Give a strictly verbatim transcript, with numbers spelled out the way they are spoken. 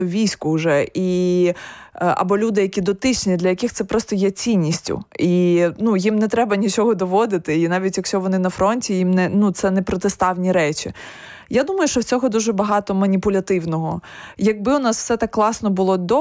війську вже, і або люди, які дотичні, для яких це просто є цінністю. І ну, їм не треба нічого доводити, і навіть якщо вони на фронті, їм не, ну, це не протиставні речі. Я думаю, що в цього дуже багато маніпулятивного. Якби у нас все так класно було до